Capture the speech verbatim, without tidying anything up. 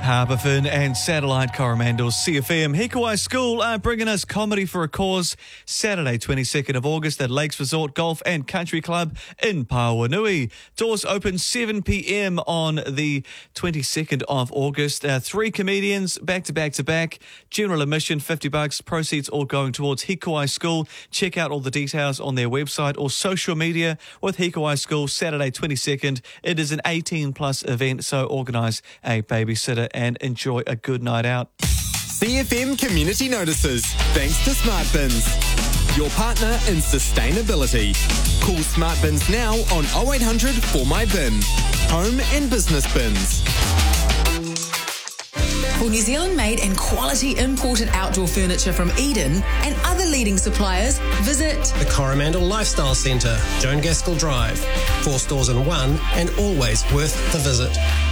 Harbourfin and Satellite Coromandel C F M. Hikuai School are bringing us Comedy for a Cause Saturday twenty-second of August at Lakes Resort Golf and Country Club in Pawanui. Doors open seven p.m. on the twenty-second of August. Uh, three comedians back to back to back. General admission fifty bucks. Proceeds all going towards Hikuai School. Check out all the details on their website or social media with Hikuai School Saturday twenty-second. It is an eighteen plus event, so organise a babysitter and enjoy a good night out. C F M Community Notices, thanks to Smart Bins, your partner in sustainability. Call Smart Bins now on oh eight hundred for my bin. Home and business bins. For New Zealand-made and quality imported outdoor furniture from Eden and other leading suppliers, visit the Coromandel Lifestyle Centre, Joan Gaskell Drive. Four stores in one and always worth the visit.